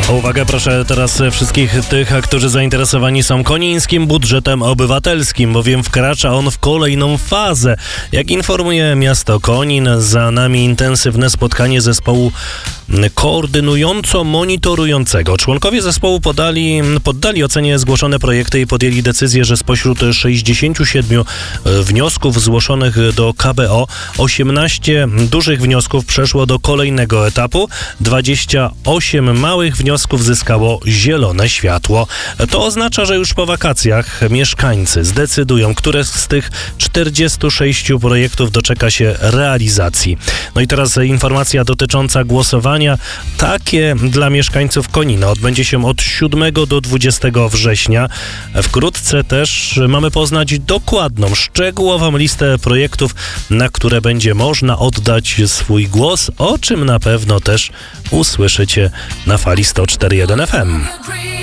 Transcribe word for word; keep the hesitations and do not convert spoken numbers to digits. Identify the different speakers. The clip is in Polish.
Speaker 1: O uwagę proszę teraz wszystkich tych, którzy zainteresowani są konińskim budżetem obywatelskim, bowiem wkracza on w kolejną fazę. Jak informuje miasto Konin, za nami intensywne spotkanie zespołu koordynująco-monitorującego. Członkowie zespołu podali, poddali ocenie zgłoszone projekty i podjęli decyzję, że spośród sześćdziesięciu siedmiu wniosków zgłoszonych do K B O osiemnaście dużych wniosków przeszło do kolejnego etapu, dwadzieścia osiem małych wniosków zyskało zielone światło. To oznacza, że już po wakacjach mieszkańcy zdecydują, które z tych czterdziestu sześciu projektów doczeka się realizacji. No i teraz informacja dotycząca głosowania. Takie dla mieszkańców Konina odbędzie się od siódmego do dwudziestego września. Wkrótce też mamy poznać dokładną, szczegółową listę projektów, na które będzie można oddać swój głos, o czym na pewno też usłyszycie na fali sto cztery jeden F M.